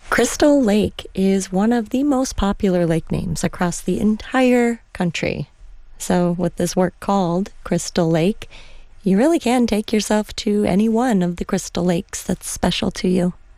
Crystal Lake is one of the most popular lake names across the entire country. So, with this work called Crystal Lake, you really can take yourself to any one of the crystal lakes that's special to you.